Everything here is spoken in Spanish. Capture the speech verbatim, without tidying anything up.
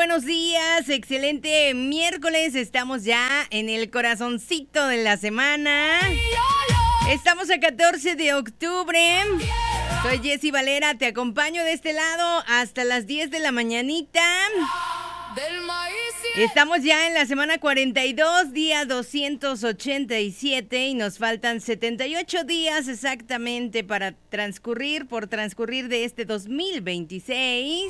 buenos días, excelente miércoles, estamos ya en el corazoncito de la semana. Estamos a catorce de octubre. Soy Jessy Valera, te acompaño de este lado hasta las diez de la mañanita. Estamos ya en la semana cuarenta y dos, día doscientos ochenta y siete, y nos faltan setenta y ocho días exactamente para transcurrir, por transcurrir de este dos mil veintiséis.